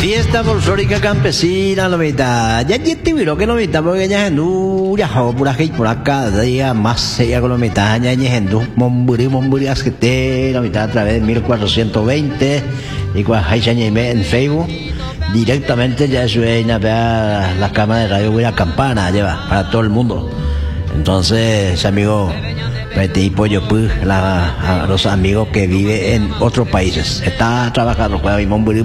Fiesta folclórica campesina, lo mitad. Ya te viro que lo mitad, porque ya hendu, ya ho, pura gente por acá, día más sería con lo mitad, ya hendu, momburi, asquete, lo mitad a través de 1420, y cuando hay en Facebook, directamente ya suena la cámara de radio, una campana, lleva, para todo el mundo. Entonces, amigo, a los amigos que viven en otros países. Está trabajando con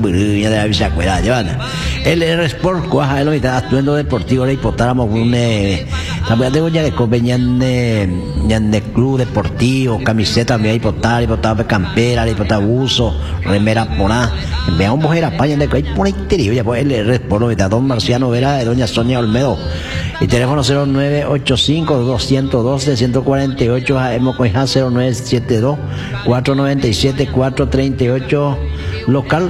el Sport, lo está actuando deportivo, le hipotáramos también tengo ya de convenían de club deportivo, camiseta, me hipotaba campera, le hipotaba buzo, remera porá. Veamos mujer España de que hay por interior, ya pues el Sport, lo está Don Marciano Vera de Doña Sonia Olmedo. Y teléfono 0985-212-148, hemos con 0972-497-438, local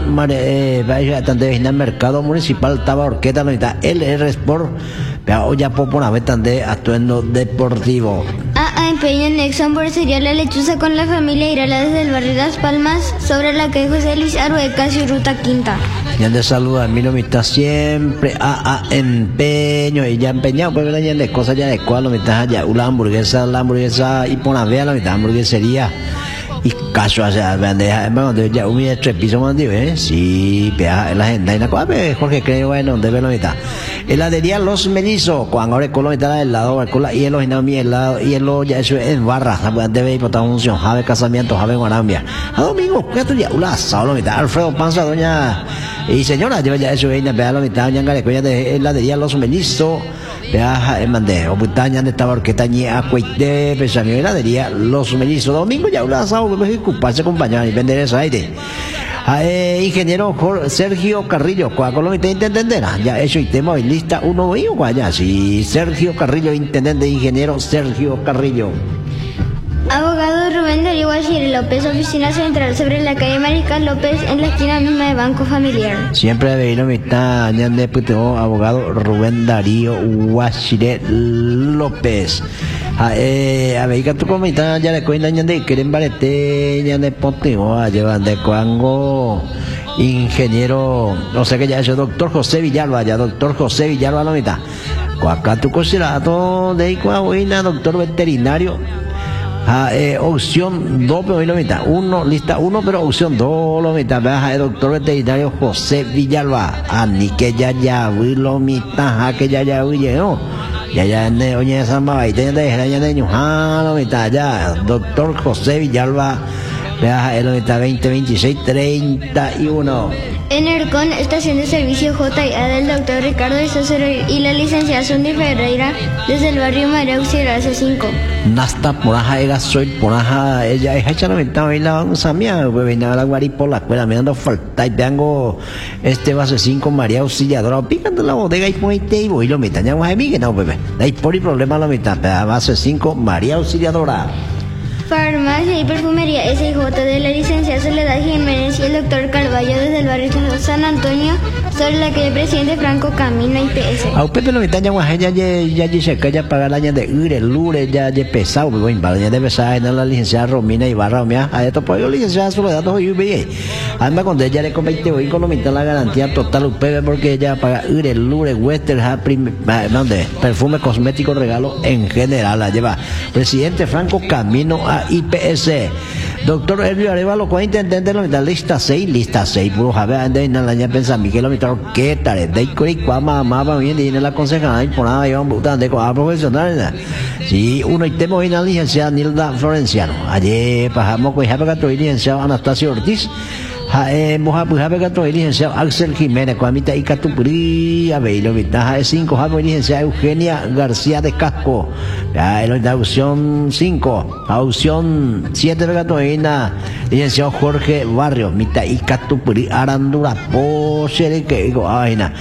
mercado municipal Taba Orqueta, no está LR Sport, pero ya por una vez de atuendo deportivo. Empeña en Nexon Hamburguesería La Lechuza con la familia Irala desde el barrio Las Palmas, sobre la calle José Luis Aruecas y Ruta Quinta. Ya te saluda a mí, lo mitad siempre empeño, y ya empeñado, pues ya de cosas ya de cual, lo mitad ya, la hamburguesa, y por la vea la mitad hamburguesería. Y caso hacia bandeja, donde ya un tres pisos más digo, sí, pea la gente, y la cosa, Jorge creo, bueno, donde ve la mitad. Heladería Los Melizos, cuando ahora con la mitad del lado, y el ojino mi helado, y el ya eso es barra, debe ir por toda función, jave casamiento, jave guarambia. A domingo, ¿qué tú ya? Solo mitad, Alfredo Panza, doña, y señora, lleva ya eso, vea la mitad, ya en de heladería Los Melizos. Vea, mandé, o putaña de esta orquesta ni acuite, pensamiento, heladería Los Melizos, domingo ya un sábado, que ocuparse acompañar y vender ese aire. Ingeniero Sergio Carrillo, con lo que entenderá, ya hecho y tema hoy lista uno y allá, sí, Sergio Carrillo, intendente ingeniero Sergio Carrillo. Abogado Rubén Darío Guachire López, oficina central sobre la calle Mariscal López, en la esquina misma de Banco Familiar. Siempre de vehículo mitad, de puteo, abogado Rubén Darío Guachire López. A ver, que tu comita ya le cuenta de quieren barete, ya de poteo, llevan de cuango. Ingeniero, no sé qué ya es el doctor José Villalba, ya doctor José Villalba la mitad. Acá tu considerado de Coahuila, doctor veterinario. Opción 2, pero la mitad. Lista 1, pero opción 2, la mitad. Baja el doctor veterinario José Villalba. Ni que ya lo mitad, que ya llegó. Ya oye esa mabaita, ya de ñujá, la mitad, ya. Doctor José Villalba. Baja el mitad 2026-31. En ERCON, estación de servicio JA del doctor Ricardo de Sosero y la licenciada Sonia Ferreira desde el barrio María Auxiliar C5. Nasta poraja ega soy poraja ella es hecha la mitad y la samia pues venía la guari por la escuela me dando falta y tengo base 5 María Auxiliadora picando la bodega y ponete y voy lo mitad ya a mí que no bebé hay por el problema la mitad base 5 María Auxiliadora. Farmacia y perfumería SJ de la licenciada Soledad Jiménez y el doctor Carballo desde el barrio San Antonio sobre la calle Presidente Franco camino a IPS. A usted lo mitad ya dice que ya paga la año de lure ya pesado pues bueno ya de pesar en la licenciada Romina Ibarra a esto pues yo licenciada Soledad no yo vi además cuando ella le convierte hoy con lo mitad la garantía total UPB porque ella paga lure Western donde perfume cosmético regalo en general la lleva Presidente Franco camino a IPS. Doctor Elvio Arevalo, ¿cuál intendente lo mitad? Lista 6, puro jabe, ande en la ña pensa, Miguel lo mitad, ¿qué tal? De ahí cuama, amaba bien, y en la concejala, y por nada, iban butando, de coja profesional, sí, uno y temo en la licenciada Nilda Florenciano. Ayer, pasamos con jabe gato y licenciado Anastasio Ortiz. Jabe gato y licenciado Axel Jiménez, con mitad y catupuri, a ver, lo mitad, 5, jabe y licenciada Eugenia García de Casco. Ya, en la opción 5, opción 7, Vegatoína, licenciado Jorge Barrios, mitad y catupuri, Arandura, que digo, vaina.